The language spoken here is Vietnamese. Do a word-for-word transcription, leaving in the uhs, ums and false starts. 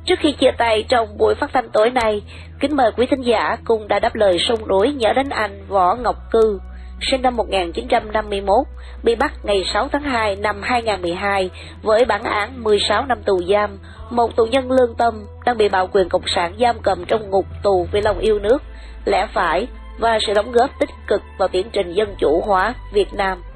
Trước khi chia tay trong buổi phát thanh tối nay, kính mời quý thính giả cùng đã đáp lời sông núi nhớ đến anh Võ Ngọc Cư, sinh năm một nghìn chín trăm năm mươi mốt, bị bắt ngày sáu tháng hai năm hai nghìn không trăm mười hai với bản án mười sáu năm tù giam, một tù nhân lương tâm đang bị bạo quyền cộng sản giam cầm trong ngục tù vì lòng yêu nước, lẽ phải và sự đóng góp tích cực vào tiến trình dân chủ hóa Việt Nam.